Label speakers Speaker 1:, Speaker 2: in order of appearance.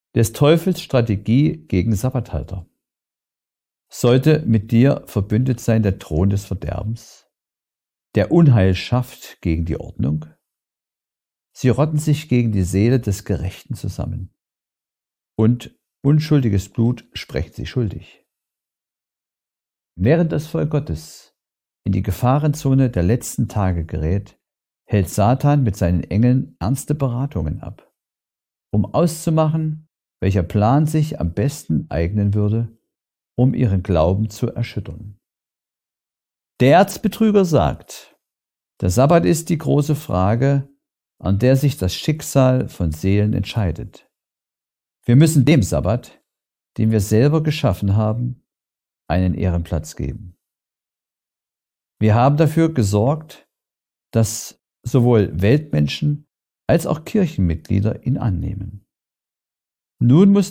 Speaker 1: Des Teufels Strategie gegen Sabbathalter. Sollte mit dir verbündet sein der Thron des Verderbens, der Unheil schafft gegen die Ordnung? Sie rotten sich gegen die Seele des Gerechten zusammen. Und unschuldiges Blut sprechen sie schuldig. Während das Volk Gottes in die Gefahrenzone der letzten Tage gerät, hält Satan mit seinen Engeln ernste Beratungen ab, um auszumachen, welcher Plan sich am besten eignen würde, um ihren Glauben zu erschüttern. Der Erzbetrüger sagt, der Sabbat ist die große Frage, an der sich das Schicksal von Seelen entscheidet. Wir müssen dem Sabbat, den wir selber geschaffen haben, einen Ehrenplatz geben. Wir haben dafür gesorgt, dass sowohl Weltmenschen als auch Kirchenmitglieder ihn annehmen. Nun muss